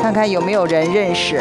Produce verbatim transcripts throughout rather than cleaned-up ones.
看看有没有人认识。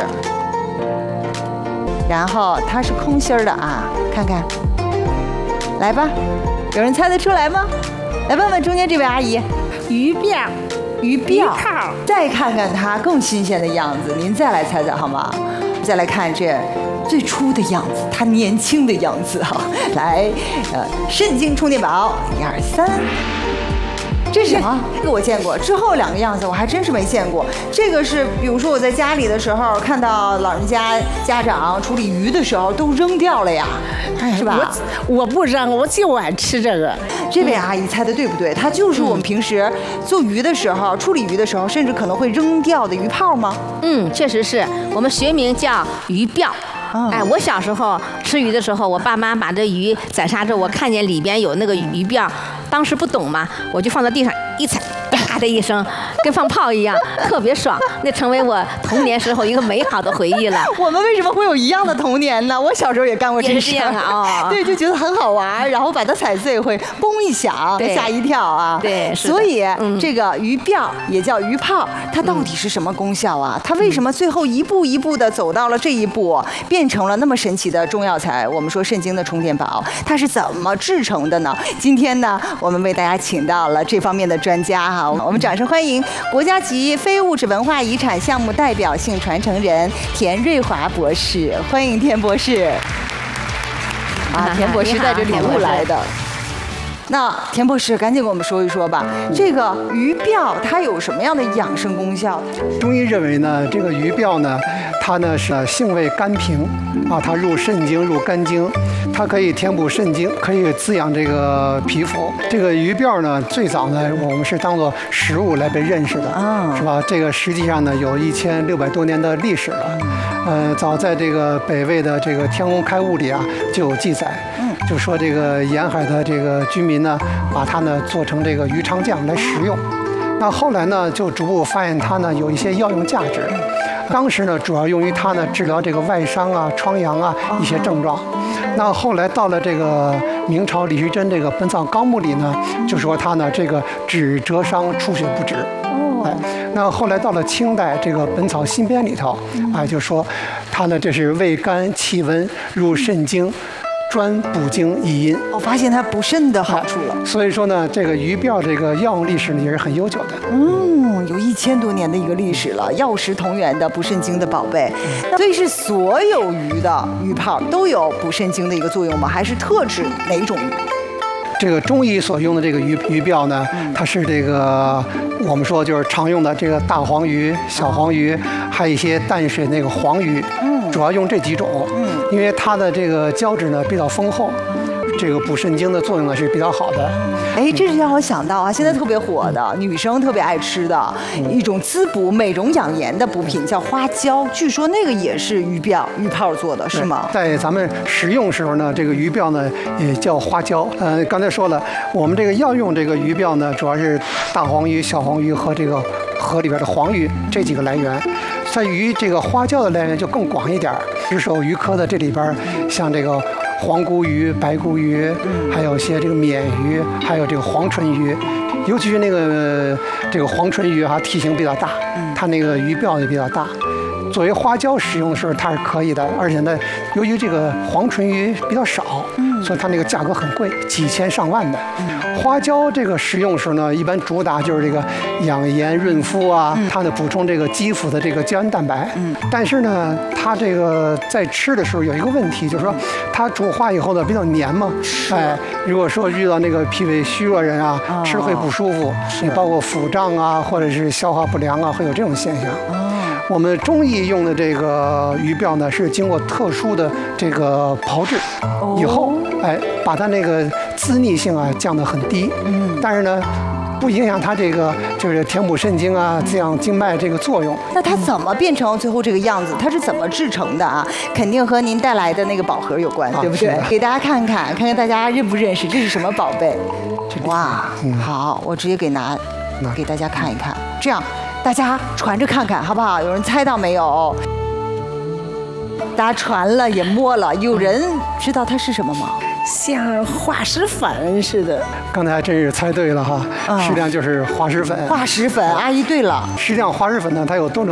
然后它是空心儿的啊，看看，来吧，有人猜得出来吗？来问问中间这位阿姨， 鱼鳔， 鱼鳔，再看看它更新鲜的样子，您再来猜猜好吗？再来看这最初的样子，它年轻的样子哈。来，呃，肾精充电宝，一二三。这是什么？这个我见过。之后两个样子我还真是没见过。这个是，比如说我在家里的时候，看到老人家家长处理鱼的时候都扔掉了呀，是吧？ 我我不扔，我就爱吃这个。 这位阿姨猜的对不对？它就是我们平时做鱼的时候、处理鱼的时候，甚至可能会扔掉的鱼泡吗？ 嗯，确实是我们学名叫鱼鳔。哎，我小时候吃鱼的时候，我爸妈把这鱼宰杀之后，我看见里边有那个鱼鳔，当时不懂嘛，我就放在地上一踩，啪的一声，跟放炮一样，特别爽。那成为我童年时候一个美好的回忆了。 我们为什么会有一样的童年呢？我小时候也干过这事儿啊， 对，就觉得很好玩，然后把它踩碎会嘣一响，吓一跳啊。 对， 所以、嗯、这个鱼鳔也叫鱼泡，它到底是什么功效啊？它为什么最后一步一步的走到了这一步，变成了那么神奇的中药材？我们说肾精的充电宝，它是怎么制成的呢？今天呢，我们为大家请到了这方面的专家哈，我们掌声欢迎国家级非物质文化遗产项目代表性传承人田瑞华博士，欢迎田博士。啊，田博士带着礼物来的。那田博士，赶紧给我们说一说吧，这个鱼鳔它有什么样的养生功效？ 中医认为呢，这个鱼鳔呢，它呢是性味甘平啊，它入肾经、入肝经，它可以填补肾经，可以滋养这个皮肤。这个鱼鳔呢，最早呢，我们是当做食物来被认识的，啊、是吧？这个实际上呢，有一千六百多年的历史了。呃，早在这个北魏的这个《天工开物》里啊，就有记载。就说这个沿海的这个居民呢，把它呢做成这个鱼肠酱来食用。那后来呢，就逐步发现它呢有一些药用价值。当时呢，主要用于它呢治疗这个外伤啊、疮疡啊一些症状。那后来到了这个明朝李时珍这个《本草纲目》里呢，就说它呢这个止折伤、出血不止。哎，那后来到了清代这个《本草新编》里头，哎，就说它呢这是味甘气温，入肾经。专补精益阴， 我发现它补肾的好处了。 所以说呢，这个鱼鳔这个药用历史呢也是很悠久的。 嗯，有一千多年的一个历史了，药食同源的补肾精的宝贝。所以是所有鱼的鱼泡都有补肾精的一个作用吗？还是特指哪种鱼？ 这个中医所用的这个鱼鱼鳔呢，它是这个我们说就是常用的这个大黄鱼、小黄鱼，还有一些淡水那个黄鱼，嗯，主要用这几种，嗯，因为它的这个胶质呢比较丰厚。这个补肾精的作用呢是比较好的。 哎，这是让我想到啊，现在特别火的，女生特别爱吃的一种滋补、美容养颜的补品，叫花椒。据说那个也是鱼鳔、鱼泡做的，是吗？ 在咱们食用时候呢，这个鱼鳔呢也叫花椒。呃，刚才说了，我们这个药用这个鱼鳔呢，主要是大黄鱼、小黄鱼和这个河里边的黄鱼这几个来源。在于这个花椒的来源就更广一点，石首鱼科的这里边，像这个黄骨鱼、白骨鱼，还有些这个鲶鱼，还有这个黄唇鱼，尤其是那个这个黄唇鱼哈、啊，体型比较大，它那个鱼鳔也比较大。作为花椒使用的时候，它是可以的，而且呢，由于这个黄唇鱼比较少，所以它那个价格很贵，几千上万的。花椒这个食用时呢，一般主打就是这个养颜润肤啊，它呢补充这个肌肤的这个胶原蛋白。但是呢，它这个在吃的时候有一个问题，就是说它煮化以后呢比较黏嘛，哎，如果说遇到那个脾胃虚弱人啊，吃会不舒服，你包括腹胀啊，或者是消化不良啊，会有这种现象。我们中医用的这个鱼鳔呢，是经过特殊的这个炮制以后，哎，把它那个滋腻性啊降得很低。嗯，但是呢，不影响它这个就是填补肾经啊、滋养经脉这个作用。 那它怎么变成最后这个样子？它是怎么制成的啊？肯定和您带来的那个宝盒有关，对不对？给大家看看，看看大家认不认识，这是什么宝贝？哇，嗯、好，我直接给拿，给大家看一看，这样。大家传着看看好不好？有人猜到没有？大家传了也摸了，有人知道它是什么吗？ 像化石粉似的。 刚才还真是猜对了哈，实际上就是化石粉。 化石粉，阿姨对了。 实际上化石粉呢，它有多种。